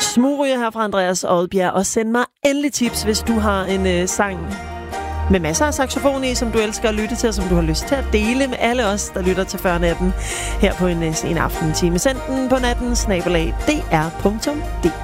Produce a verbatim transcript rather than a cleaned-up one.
smugryger her fra Andreas Odbjerg, og send mig endelig tips, hvis du har en øh, sang med masser af saxofon i, som du elsker at lytte til, og som du har lyst til at dele med alle os, der lytter til før natten her på en, en aftentime. Send den på natten, snabelag, dr punktum d k.